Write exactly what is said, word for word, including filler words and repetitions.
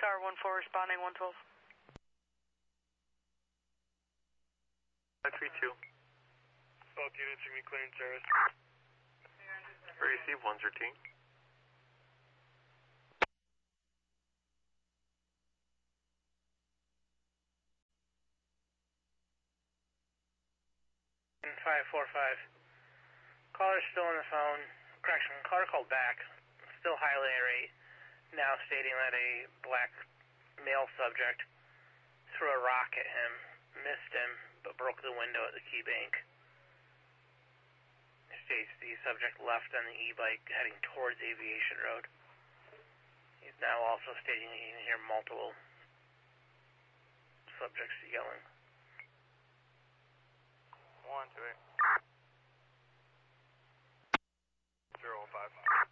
Tower one four responding one twelve. five three two. Both units are going to be clearing service. Receive one thirteen. five four five. Caller's still on the phone. Correction, caller called back. Still highly irate. Now stating that a black male subject threw a rock at him, missed him, but broke the window at the Key Bank. States the subject left on the e-bike heading towards Aviation Road. He's now also stating he can hear multiple subjects yelling. One, two, eight. Zero, five.